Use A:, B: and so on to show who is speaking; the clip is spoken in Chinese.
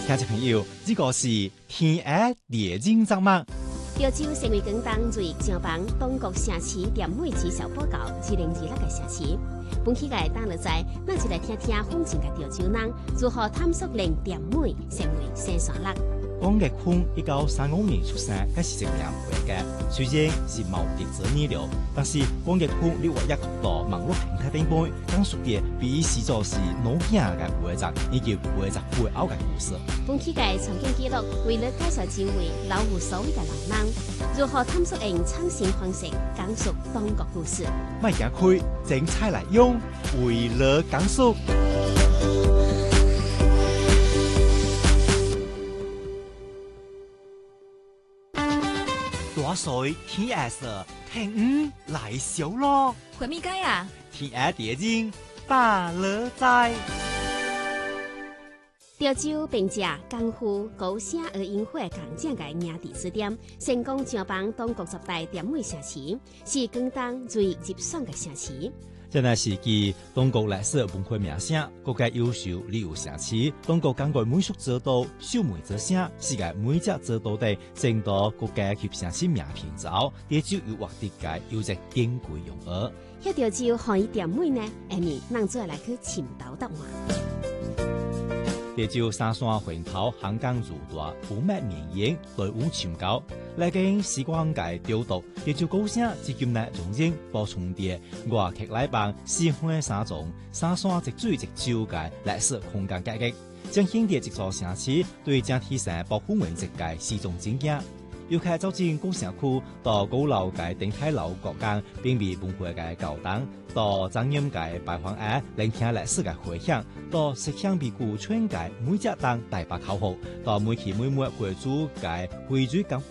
A: 聽眾朋友，呢個是天下列經節目。
B: 潮州成為廣東最上榜東國城市店每績效報告2026嘅城市。本期嘅當日在，咱就來聽聽風情嘅潮州人如何探索令店每成為新山樂。
A: 江奕坤1935年出生，佢是一名會計，雖然是冇特子二流，但是江奕坤你話一個到網絡平台頂背，講述嘅比視作是腦鏡嘅會集，以及會集背後嘅故事。
B: 本期嘅場景記錄為了介紹幾位老無所謂嘅老人，如何探索用創新方式講述東國故事。
A: 咪行開，精彩來用，為了講述。大水天下色，聽來小咯。
C: 回咪街啊？
A: 天下列經大樂在。
B: 潮州並借江湖高聲而引火工匠嘅名地之店，成功上榜東國10大店每城市，是廣東最熱爽嘅城市。
A: 這乃是繼東國歷史文化名聲，國家優秀旅遊城市。東國港外美術之都，秀美之聲，世界每隻之都地，成到國家級城市名片照。潮州有劃地界，有隻珍貴用語。
B: 喺潮州可以店每呢？下面咱再來去尋島答案。
A: 潮州三山環頭，香港如大，富美綿延，隊伍長高。歷經時光界調度，潮州高聲至今乃重新補充啲外劇來幫四海三種三山一水一洲界歷史空間價值，將顯啲一座城市對整體上保護面積界是種經驗。尤其走進古城區到高樓界頂泰樓國間，並未文化嘅高檔，到張音界拜訪下，聆聽歷史嘅回響，到石鄉美古村界每隻檔大把口號，到每期每末會主界會主講。